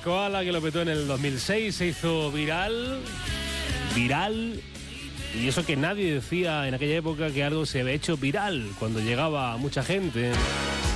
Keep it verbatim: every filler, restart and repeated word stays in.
Koala, que lo petó en el dos mil seis, se hizo viral, viral, y eso que nadie decía en aquella época que algo se había hecho viral cuando llegaba a mucha gente.